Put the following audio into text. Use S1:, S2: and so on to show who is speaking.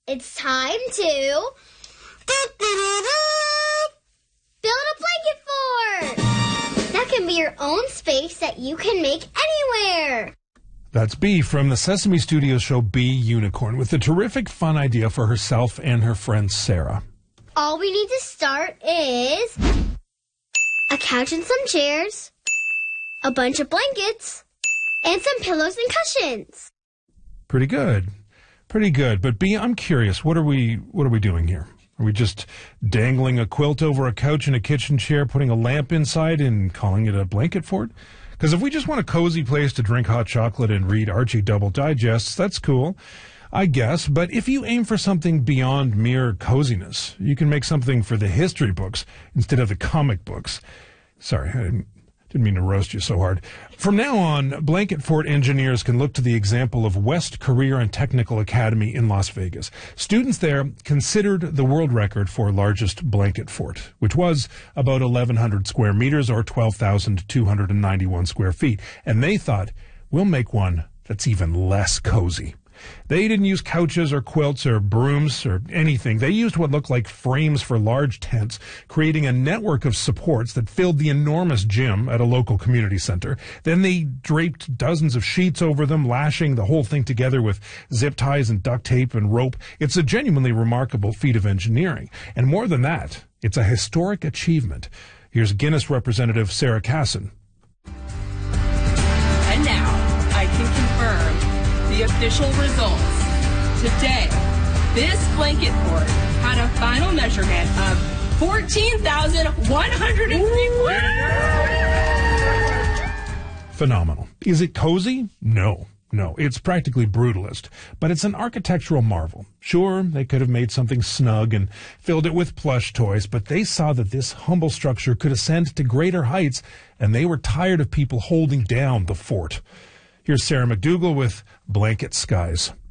S1: It's time to build a blanket fort! That can be your own space that you can make anywhere!
S2: That's Bee from the Sesame Studios show Bee Unicorn with a terrific fun idea for herself and her friend Sarah.
S1: All we need to start is a couch and some chairs, a bunch of blankets, and some pillows and cushions.
S2: Pretty good. Pretty good. But Bee, I'm curious, what are we doing here? Are we just dangling a quilt over a couch and a kitchen chair, putting a lamp inside and calling it a blanket fort? Because if we just want a cozy place to drink hot chocolate and read Archie Double Digests, that's cool, I guess. But if you aim for something beyond mere coziness, you can make something for the history books instead of the comic books. Sorry, I didn't mean to roast you so hard. From now on, blanket fort engineers can look to the example of West Career and Technical Academy in Las Vegas. Students there considered the world record for largest blanket fort, which was about 1,100 square meters or 12,291 square feet. And they thought, we'll make one that's even less cozy. They didn't use couches or quilts or brooms or anything. They used what looked like frames for large tents, creating a network of supports that filled the enormous gym at a local community center. Then they draped dozens of sheets over them, lashing the whole thing together with zip ties and duct tape and rope. It's a genuinely remarkable feat of engineering. And more than that, it's a historic achievement. Here's Guinness representative Sarah Casson.
S3: And now I can confirm the official results. Today, this blanket fort had a final measurement of 14,103.
S2: Phenomenal. Is it cozy? No. It's practically brutalist, but it's an architectural marvel. Sure, they could have made something snug and filled it with plush toys, but they saw that this humble structure could ascend to greater heights, and they were tired of people holding down the fort. Here's Sarah McDougall with Blanket Skies.